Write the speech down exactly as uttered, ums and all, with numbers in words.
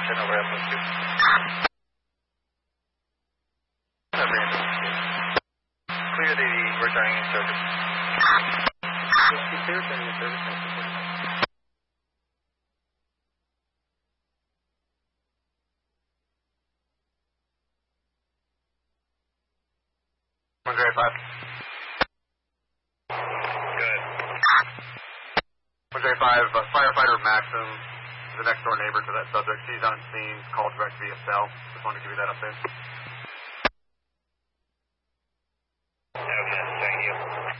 ten over Echo two. Clear the returning in service. Clear returning in service. one Grade five. Good. one Grade five, uh, firefighter Maxim, the next door neighbor to that subject. She's on scene, called direct via cell. Just wanted to give you that update.